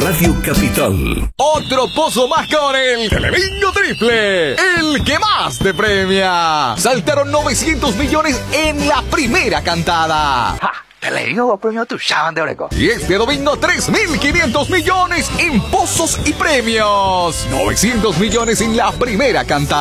Radio Capital. Otro pozo más con el Telebingo Triple, el que más te premia. Saltaron 900 millones en la primera cantada. Y este domingo 3.500 millones en pozos y premios. 900 millones en la primera cantada.